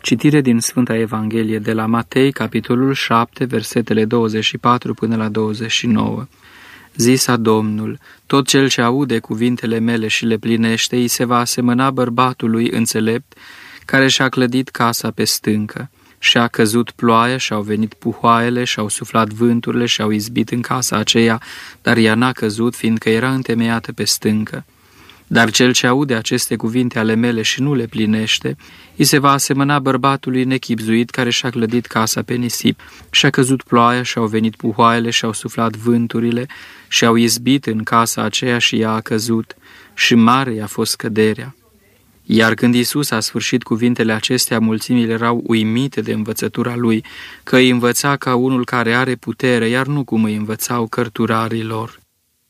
Citire din Sfânta Evanghelie de la Matei, capitolul 7, versetele 24 până la 29. Zisa Domnul: tot cel ce aude cuvintele mele și le plinește, îi se va asemăna bărbatului înțelept care și-a clădit casa pe stâncă. Și-a căzut ploaia, și-au venit puhoaiele, și-au suflat vânturile, și-au izbit în casa aceea, dar ea n-a căzut, fiindcă era întemeiată pe stâncă. Dar cel ce aude aceste cuvinte ale mele și nu le plinește, îi se va asemăna bărbatului nechibzuit care și-a clădit casa pe nisip. Și-a căzut ploaia, și-au venit puhoaiele, și-au suflat vânturile, și-au izbit în casa aceea și ea a căzut, și mare i-a fost căderea. Iar când Iisus a sfârșit cuvintele acestea, mulțimile erau uimite de învățătura lui, că îi învăța ca unul care are putere, iar nu cum îi învățau cărturarii lor.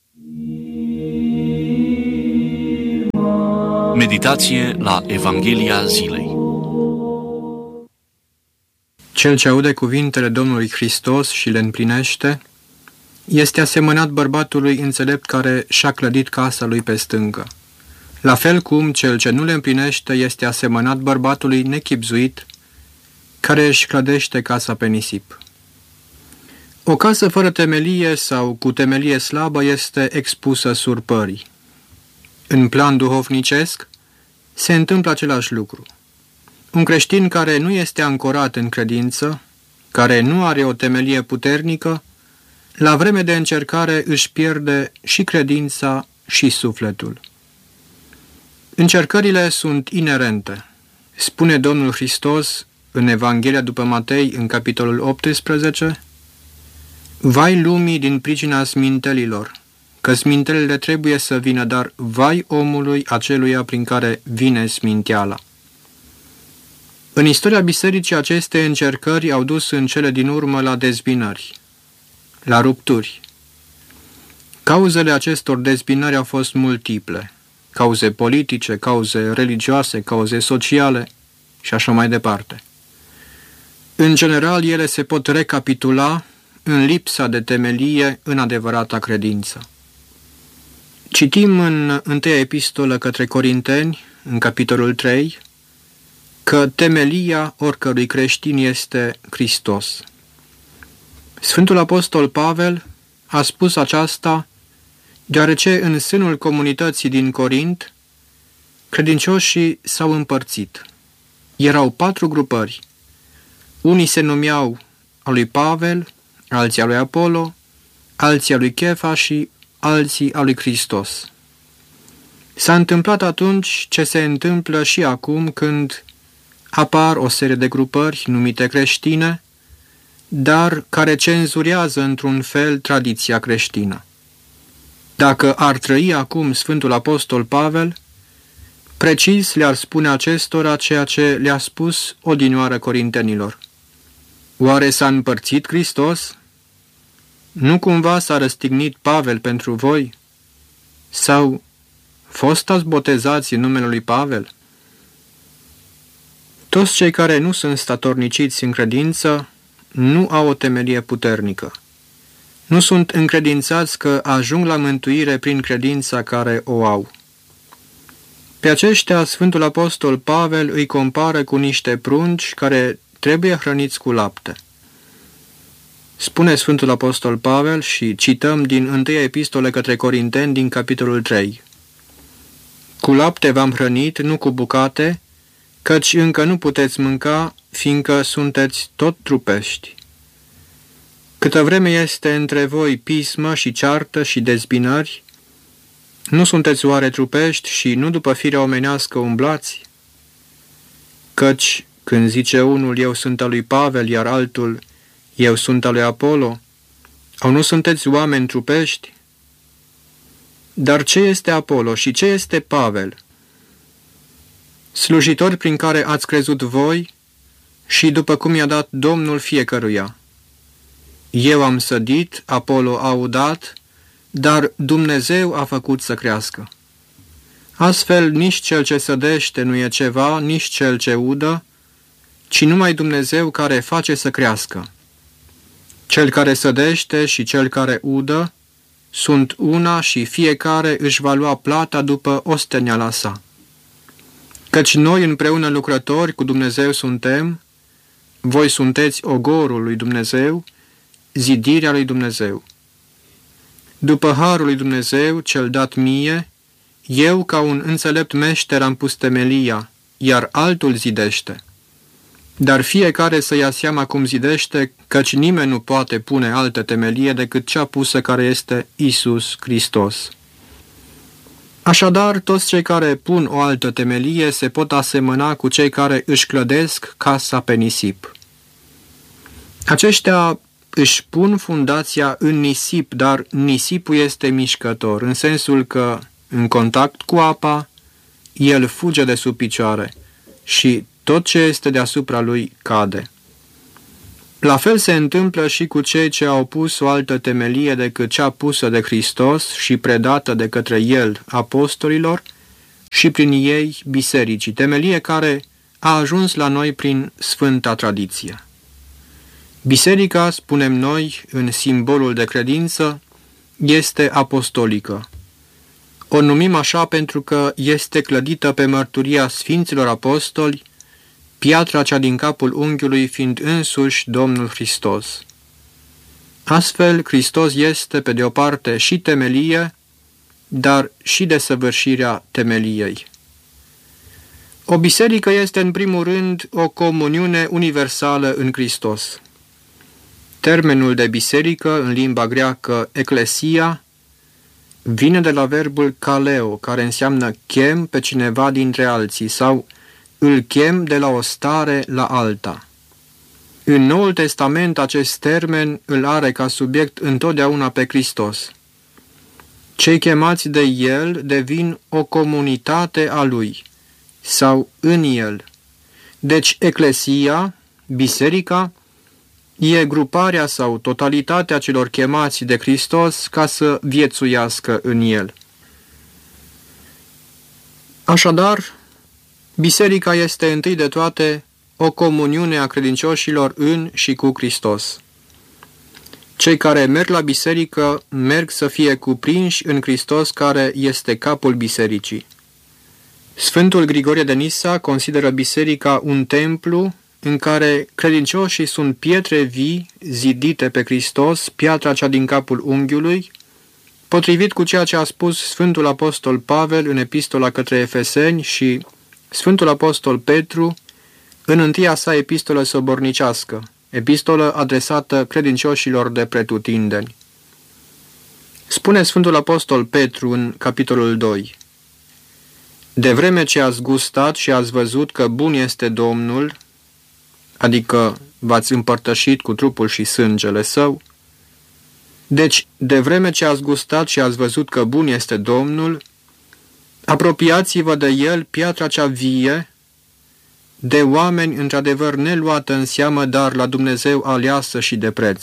Meditație la Evanghelia zilei. Cel ce aude cuvintele Domnului Hristos și le împlinește, este asemănat bărbatului înțelept care și-a clădit casa lui pe stâncă. La fel cum cel ce nu le împlinește este asemănat bărbatului nechibzuit care își clădește casa pe nisip. O casă fără temelie sau cu temelie slabă este expusă surpării. În plan duhovnicesc se întâmplă același lucru. Un creștin care nu este ancorat în credință, care nu are o temelie puternică, la vreme de încercare își pierde și credința și sufletul. Încercările sunt inerente. Spune Domnul Hristos în Evanghelia după Matei, în capitolul 18, vai lumii din pricina smintelilor, că smintelile trebuie să vină, dar vai omului aceluia prin care vine sminteala. În istoria bisericii aceste încercări au dus în cele din urmă la dezbinări, la rupturi. Cauzele acestor dezbinări au fost multiple. Cauze politice, cauze religioase, cauze sociale și așa mai departe. În general, ele se pot recapitula în lipsa de temelie în adevărata credință. Citim în întâia epistolă către Corinteni, în capitolul 3, că temelia oricărui creștin este Hristos. Sfântul Apostol Pavel a spus aceasta deoarece în sânul comunității din Corint, credincioșii s-au împărțit. Erau 4 grupări. Unii se numeau a lui Pavel, alții a lui Apollo, alții a lui Chefa și alții a lui Hristos. S-a întâmplat atunci ce se întâmplă și acum când apar o serie de grupări numite creștine, dar care cenzurează într-un fel tradiția creștină. Dacă ar trăi acum Sfântul Apostol Pavel, precis le-ar spune acestora ceea ce le-a spus odinioară corintenilor. Oare s-a împărțit Hristos? Nu cumva s-a răstignit Pavel pentru voi? Sau fostați botezați în numele lui Pavel? Toți cei care nu sunt statorniciți în credință nu au o temelie puternică. Nu sunt încredințați că ajung la mântuire prin credința care o au. Pe aceștia, Sfântul Apostol Pavel îi compară cu niște prunci care trebuie hrăniți cu lapte. Spune Sfântul Apostol Pavel și cităm din întâia epistole către Corinteni din capitolul 3. Cu lapte v-am hrănit, nu cu bucate, căci încă nu puteți mânca, fiindcă sunteți tot trupești. Câtă vreme este între voi pismă și ceartă și dezbinări, nu sunteți oare trupești și nu după firea omenească umblați? Căci când zice unul, eu sunt al lui Pavel, iar altul, eu sunt al lui Apollo, au nu sunteți oameni trupești? Dar ce este Apollo și ce este Pavel? Slujitori prin care ați crezut voi și după cum i-a dat Domnul fiecăruia. Eu am sădit, Apollo a udat, dar Dumnezeu a făcut să crească. Astfel, nici cel ce sădește nu e ceva, nici cel ce udă, ci numai Dumnezeu care face să crească. Cel care sădește și cel care udă sunt una și fiecare își va lua plata după osteneala sa. Căci noi împreună lucrători cu Dumnezeu suntem, voi sunteți ogorul lui Dumnezeu, zidirea lui Dumnezeu. După harul lui Dumnezeu cel dat mie, eu ca un înțelept meșter am pus temelia, iar altul zidește. Dar fiecare să ia seama cum zidește, căci nimeni nu poate pune altă temelie decât cea pusă care este Iisus Hristos. Așadar, toți cei care pun o altă temelie se pot asemăna cu cei care își clădesc casa pe nisip. Aceștia își pun fundația în nisip, dar nisipul este mișcător, în sensul că, în contact cu apa, el fuge de sub picioare și tot ce este deasupra lui cade. La fel se întâmplă și cu cei ce au pus o altă temelie decât cea pusă de Hristos și predată de către El apostolilor și prin ei bisericii, temelie care a ajuns la noi prin sfânta tradiție. Biserica, spunem noi, în simbolul de credință, este apostolică. O numim așa pentru că este clădită pe mărturia Sfinților Apostoli, piatra cea din capul unghiului fiind însuși Domnul Hristos. Astfel, Hristos este, pe de o parte, și temelie, dar și desăvârșirea temeliei. O biserică este, în primul rând, o comuniune universală în Hristos. Termenul de biserică, în limba greacă eclesia, vine de la verbul kaleo, care înseamnă chem pe cineva dintre alții sau îl chem de la o stare la alta. În Noul Testament acest termen îl are ca subiect întotdeauna pe Hristos. Cei chemați de El devin o comunitate a Lui sau în El. Deci eclesia, biserica, e gruparea sau totalitatea celor chemați de Hristos ca să viețuiască în El. Așadar, biserica este întâi de toate o comuniune a credincioșilor în și cu Hristos. Cei care merg la biserică merg să fie cuprinși în Hristos care este capul bisericii. Sfântul Grigorie de Nisa consideră biserica un templu în care credincioșii sunt pietre vii zidite pe Hristos, piatra cea din capul unghiului, potrivit cu ceea ce a spus Sfântul Apostol Pavel în epistola către Efeseni și Sfântul Apostol Petru în întâia sa epistolă sobornicească, epistolă adresată credincioșilor de pretutindeni. Spune Sfântul Apostol Petru în capitolul 2: De vreme ce ați gustat și ați văzut că bun este Domnul, adică v-ați împărtășit cu trupul și sângele Său, deci, de vreme ce ați gustat și ați văzut că bun este Domnul, apropiați-vă de El, piatra cea vie, de oameni într-adevăr neluată în seamă, dar la Dumnezeu aleasă și de preț.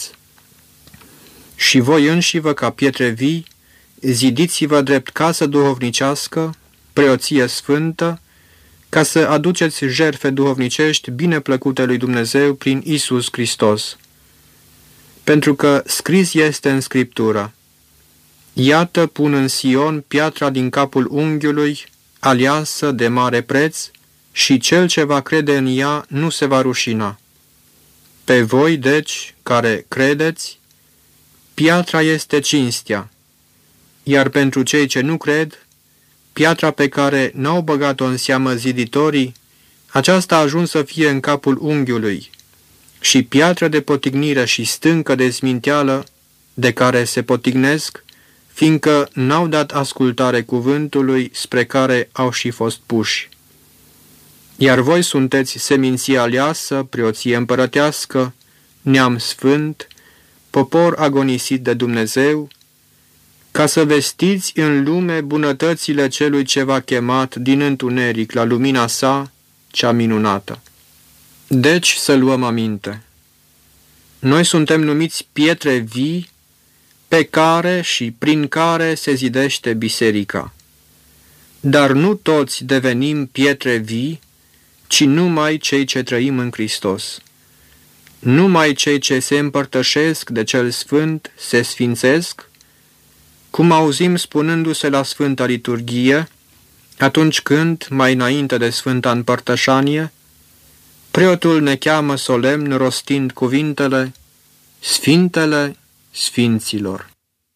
Și voi înșivă, ca pietre vii, zidiți-vă drept casă duhovnicească, preoție sfântă, ca să aduceți jertfe duhovnicești bine plăcute lui Dumnezeu prin Iisus Hristos. Pentru că scris este în Scriptură: Iată, pun în Sion piatra din capul unghiului, aleasă de mare preț, și cel ce va crede în ea nu se va rușina. Pe voi, deci, care credeți, piatra este cinstea, iar pentru cei ce nu cred, piatra pe care n-au băgat-o în seamă ziditorii, aceasta a ajuns să fie în capul unghiului, și piatră de potignire și stâncă de sminteală de care se potignesc, fiindcă n-au dat ascultare cuvântului spre care au și fost puși. Iar voi sunteți seminție aleasă, preoție împărătească, neam sfânt, popor agonisit de Dumnezeu, ca să vestiți în lume bunătățile celui ce v-a chemat din întuneric la lumina sa, cea minunată. Deci să luăm aminte. Noi suntem numiți pietre vii, pe care și prin care se zidește biserica. Dar nu toți devenim pietre vii, ci numai cei ce trăim în Hristos. Numai cei ce se împărtășesc de cel sfânt se sfințesc, cum auzim spunându-se la Sfânta Liturghie, atunci când, mai înainte de Sfânta Împărtășanie, preotul ne cheamă solemn rostind cuvintele Sfintele Sfinților.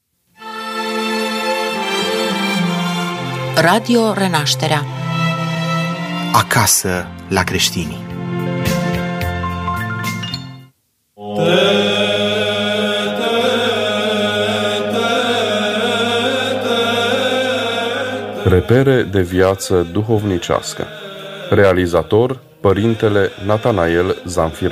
Radio Renașterea. Acasă la creștini. Repere de viață duhovnicească. Realizator, Părintele Natanael Zamfir.